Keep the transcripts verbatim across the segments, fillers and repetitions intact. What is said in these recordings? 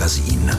magazín.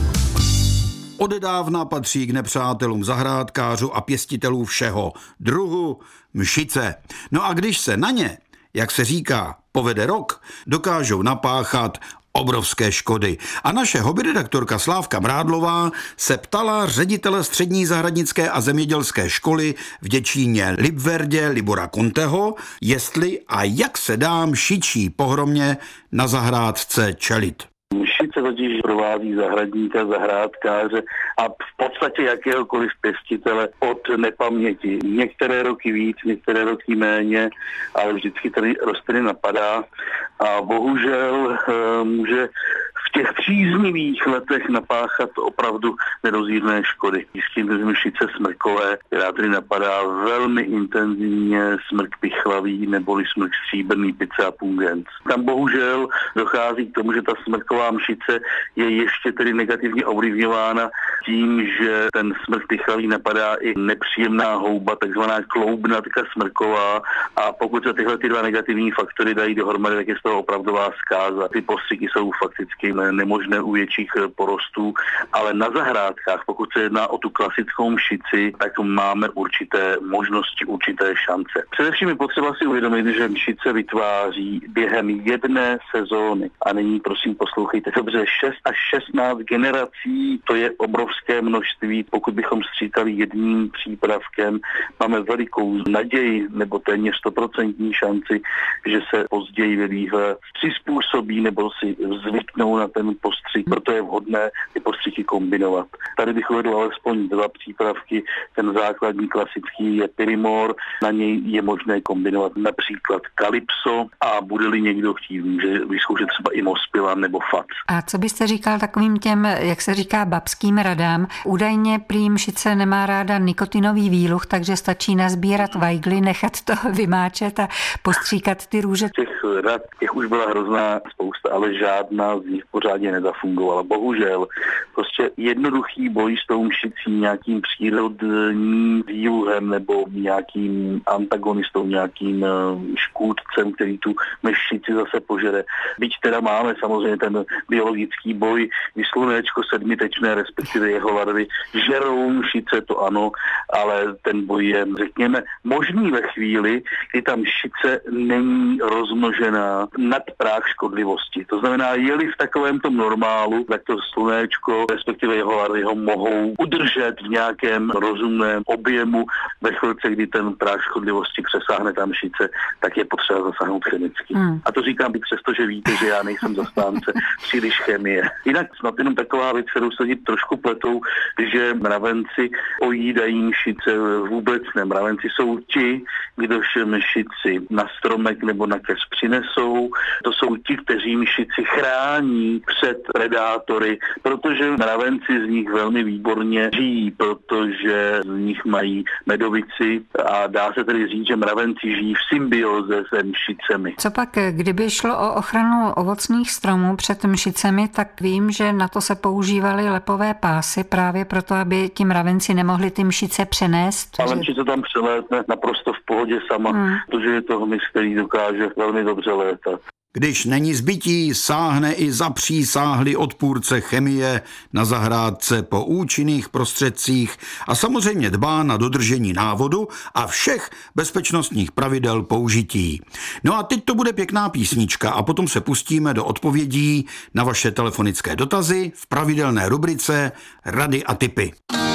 Odedávna patří k nepřátelům zahrádkářů a pěstitelů všeho druhu mšice. No a když se na ně, jak se říká, povede rok, dokážou napáchat obrovské škody. A naše hobbyredaktorka Slávka Mrádlová se ptala ředitele střední zahradnické a zemědělské školy v Děčíně Libverdě Libora Conteho, jestli a jak se dá mšičí pohromě na zahrádce čelit. Mšice totiž provází zahradníka, zahrádkáře a v podstatě jakéhokoliv pěstitele od nepaměti. Některé roky víc, některé roky méně, ale vždycky tady rostliny napadá a bohužel e, může v těch příznivých letech napáchat opravdu nedozírné škody. Jistě mšice smrkové, která tady napadá velmi intenzivně, smrk pichlavý neboli smrk stříbrný Picea pungens. Tam bohužel dochází k tomu, že ta smrková mšice je ještě tedy negativně ovlivňována tím, že ten smrk pichlavý napadá i nepříjemná houba, takzvaná kloubnatka smrková, a pokud se tyhle ty dva negativní faktory dají dohromady, tak je z toho opravdová zkáza. Ty postřiky jsou fakticky nemožné u větších porostů, ale na zahrádkách, pokud se jedná o tu klasickou mšici, tak máme určité možnosti, určité šance. Především je potřeba si uvědomit, že mšice vytváří během jedné sezóny. A nyní prosím poslouchejte dobře, šest až šestnáct generací, to je obrovské množství. Pokud bychom stříkali jedním přípravkem, máme velikou naději nebo téměř stoprocentní šanci, že se později ve výhle přizpůsobí nebo si zvyknou na ten postřik, proto je vhodné ty postřiky kombinovat. Tady bych uvedl alespoň dva přípravky. Ten základní klasický je Pyrimor, na něj je možné kombinovat například Calypso a bude-li někdo chtít, může vyzkoušet třeba i Mospilan nebo Fac. A co byste říkal takovým těm, jak se říká, babským radám? Údajně prý mšice nemá ráda nikotinový výluch, takže stačí nazbírat vajgly, nechat to vymáčet a postříkat ty růže. Těch rad, těch už byla hrozná spousta, ale žádná z nich pořádně nezafungovala. Bohužel, prostě jednoduchý boj s tou mšicí, nějakým přírodním výluhem nebo nějakým antagonistou, nějakým škůdcem, který tu mšici zase požere. Byť teda máme samozřejmě ten biologický boj, kdy slunéčko sedmitečné, respektive jeho larvy žerou mšice, to ano, ale ten boj je, řekněme, možný ve chvíli, kdy ta mšice není rozmnožená nad práh škodlivosti. To znamená, je-li v takovémto normálu, tak to slunéčko, respektive jeho larvy ho mohou udržet v nějakém rozumném objemu. Ve chvilce, kdy ten práh škodlivosti přesáhne ta mšice, tak je potřeba zasáhnout chemicky. Hmm. A to říkám i přesto, že víte, že já nejsem zastánce příliš chemie. Jinak snad jenom taková věc, kterou se trošku pletou, že mravenci ojídají mšice, vůbec ne. Mravenci jsou ti, kdož mšici na stromek nebo na keř přinesou. To jsou ti, kteří mšici chrání před predátory, protože mravenci z nich velmi výborně žijí, protože z nich mají medovici a dá se tedy říct, že mravenci žijí v symbioze se mšicemi. Co pak, kdyby šlo o ochranu ovocných stromů před mšicemi, tak vím, že na to se používaly lepové pásy právě proto, aby ti mravenci nemohli ty mšice přenést. Ale mšice tam přelétne naprosto v pohodě sama, hmm. protože je to hmyz, který dokáže velmi dobře létat. Když není zbytí, sáhne i zapřísáhlý odpůrce chemie na zahrádce po účinných prostředcích a samozřejmě dbá na dodržení návodu a všech bezpečnostních pravidel použití. No a teď to bude pěkná písnička a potom se pustíme do odpovědí na vaše telefonické dotazy v pravidelné rubrice Rady a tipy.